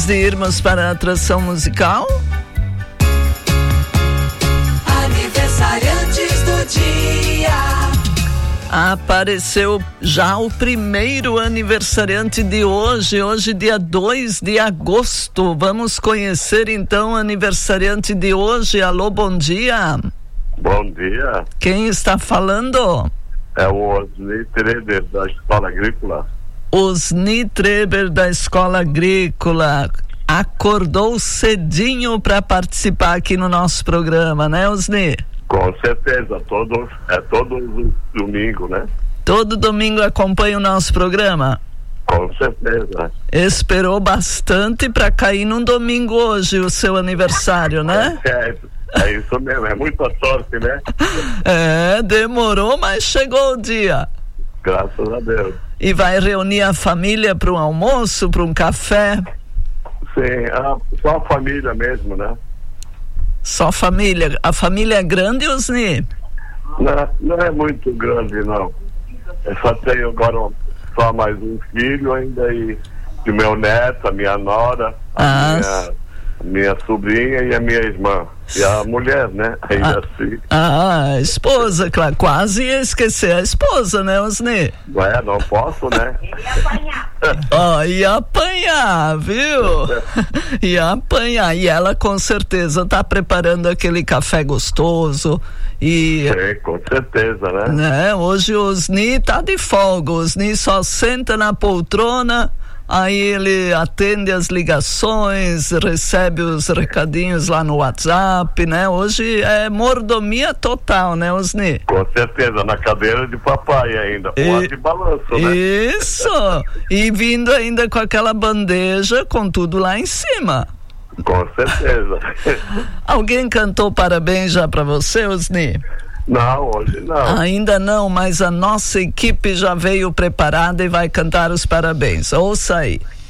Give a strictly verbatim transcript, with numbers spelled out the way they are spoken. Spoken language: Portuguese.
De irmos para a atração musical? Aniversariantes do dia. Apareceu já o primeiro aniversariante de hoje, hoje dia dois de agosto. Vamos conhecer então o aniversariante de hoje. Alô, bom dia. Bom dia. Quem está falando? É o Osni Treber, da Escola Agrícola. Osni Treber, da Escola Agrícola. Acordou cedinho para participar aqui no nosso programa, né, Osni? Com certeza, todo, é todo domingo, né? Todo domingo acompanha o nosso programa? Com certeza. Esperou bastante para cair num domingo hoje, o seu aniversário, né? É, é isso mesmo, é muita sorte, né? É, demorou, mas chegou o dia. Graças a Deus. E vai reunir a família para um almoço, para um café? Sim, a, só a família mesmo, né? Só família. A família é grande, Osni? Não, não é muito grande, não. Eu só tenho agora só mais um filho ainda e, e meu neto, a minha nora, a ah. minha, minha sobrinha e a minha irmã. E a mulher, né? Ainda ah, assim. Ah, a esposa, claro. Quase ia esquecer a esposa, né, Osni? Não é, não posso, né? Ia apanhar. Ó, oh, ia apanhar, viu? Ia apanhar. E ela com certeza tá preparando aquele café gostoso. E, sim, com certeza, né? né? Hoje o Osni tá de folga. O Osni só senta na poltrona. Aí ele atende as ligações, recebe os recadinhos lá no WhatsApp, né? Hoje é mordomia total, né, Osni? Com certeza, na cadeira de papai ainda, e... de balanço, né? Isso! E vindo ainda com aquela bandeja com tudo lá em cima. Com certeza. Alguém cantou parabéns já pra você, Osni? Não, hoje não. Ainda não, mas a nossa equipe já veio preparada e vai cantar os parabéns. Ouça aí.